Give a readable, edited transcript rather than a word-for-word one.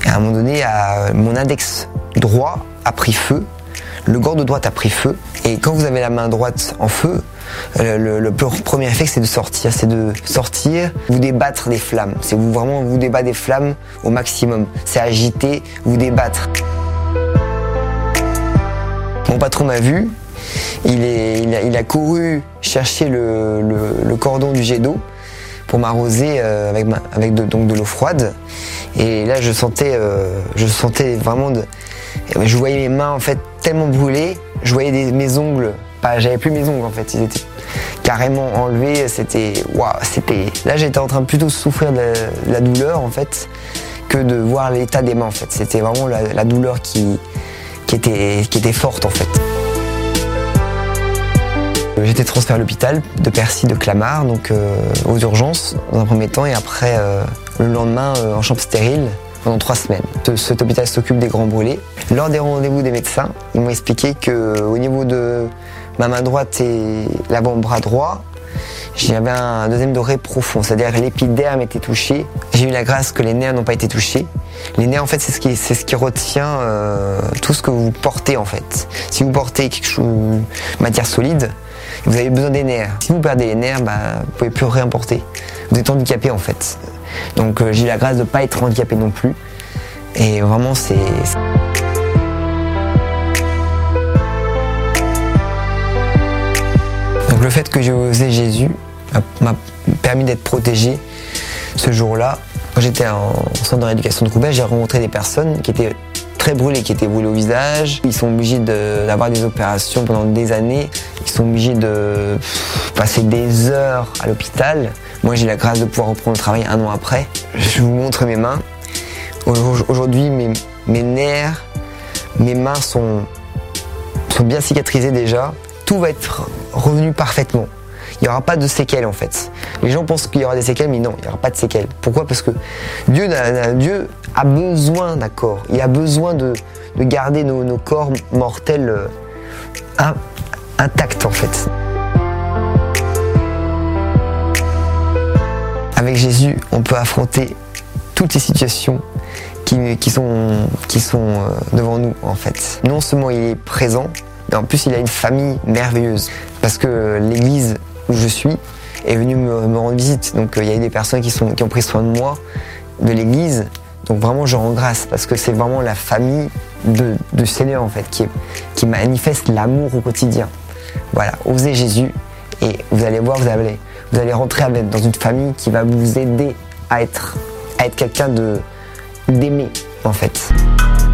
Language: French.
Et à un moment donné, mon index droit a pris feu, le gant de droite a pris feu. Et quand vous avez la main droite en feu, le premier réflexe c'est de sortir, vous débattre des flammes. C'est vraiment vous débattre des flammes au maximum. C'est agiter, vous débattre. Mon patron m'a vu, il a couru chercher le cordon du jet d'eau pour m'arroser avec de l'eau froide. Et là je sentais vraiment je voyais mes mains en fait tellement brûlées, je voyais mes ongles, j'avais plus mes ongles en fait, ils étaient carrément enlevés, là j'étais en train de plutôt souffrir de la douleur en fait que de voir l'état des mains en fait. C'était vraiment la douleur qui était forte en fait. J'ai été transféré à l'hôpital de Percy de Clamart, donc aux urgences dans un premier temps, et après le lendemain en chambre stérile pendant 3 semaines. Cet hôpital s'occupe des grands brûlés. Lors des rendez-vous des médecins, ils m'ont expliqué qu'au niveau de ma main droite et l'avant-bras droit, j'avais un deuxième degré profond, c'est-à-dire que l'épiderme était touché. J'ai eu la grâce que les nerfs n'ont pas été touchés. Les nerfs, en fait, c'est ce qui retient tout ce que vous portez, en fait. Si vous portez quelque chose, matière solide, vous avez besoin des nerfs. Si vous perdez les nerfs, vous pouvez plus rien porter. Vous êtes handicapé, en fait. Donc j'ai eu la grâce de ne pas être handicapé non plus. Et vraiment, c'est... Donc le fait que j'ai osé Jésus m'a permis d'être protégé ce jour-là. Quand j'étais en centre de rééducation de Roubaix, j'ai rencontré des personnes qui étaient très brûlées, qui étaient brûlées au visage. Ils sont obligés d'avoir des opérations pendant des années. Ils sont obligés de passer des heures à l'hôpital. Moi, j'ai la grâce de pouvoir reprendre le travail 1 an après. Je vous montre mes mains. Aujourd'hui, mes nerfs, mes mains sont bien cicatrisées déjà. Tout va être revenu parfaitement. Il n'y aura pas de séquelles en fait. Les gens pensent qu'il y aura des séquelles, mais non, il n'y aura pas de séquelles. Pourquoi ? Parce que Dieu a besoin d'un corps. Il a besoin de garder nos corps mortels intacts en fait. Avec Jésus, on peut affronter toutes les situations qui sont devant nous en fait. Non seulement il est présent, mais en plus il a une famille merveilleuse. Parce que l'église où je suis est venue me rendre visite. Donc il y a des personnes qui ont pris soin de moi, de l'église. Donc vraiment je rends grâce parce que c'est vraiment la famille du Seigneur en fait qui manifeste l'amour au quotidien. Voilà, osez Jésus et vous allez voir, vous allez rentrer dans une famille qui va vous aider à être quelqu'un d'aimer en fait.